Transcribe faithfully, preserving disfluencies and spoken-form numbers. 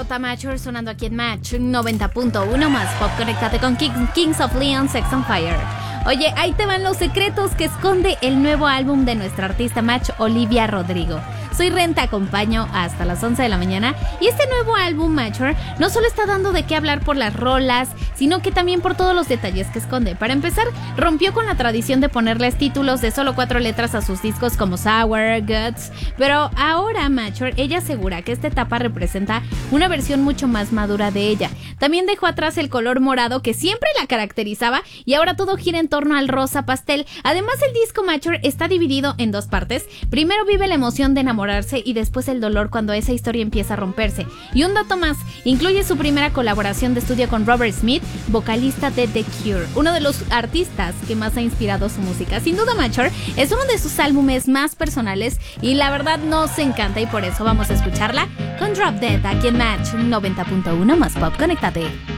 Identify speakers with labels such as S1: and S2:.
S1: Marta Mature sonando aquí en Match noventa punto uno más pop. Conéctate con Kings of Leon, Sex on Fire. Oye, ahí te van los secretos que esconde el nuevo álbum de nuestra artista Match, Olivia Rodrigo. Soy Ren, te acompaño hasta las once de la mañana. Y este nuevo álbum, Mature, no solo está dando de qué hablar por las rolas, sino que también por todos los detalles que esconde. Para empezar, rompió con la tradición de ponerles títulos de solo cuatro letras a sus discos como Sour, Guts. Pero ahora, Mature, ella asegura que esta etapa representa una versión mucho más madura de ella. También dejó atrás el color morado que siempre la caracterizaba y ahora todo gira en torno al rosa pastel. Además, el disco Mature está dividido en dos partes. Primero vive la emoción de enamorarse y después el dolor cuando esa historia empieza a romperse. Y un dato más, incluye su primera colaboración de estudio con Robert Smith, vocalista de The Cure, uno de los artistas que más ha inspirado su música. Sin duda, Mature es uno de sus álbumes más personales y la verdad nos encanta, y por eso vamos a escucharla con Drop Dead aquí en Match noventa punto uno más pop. Conéctate.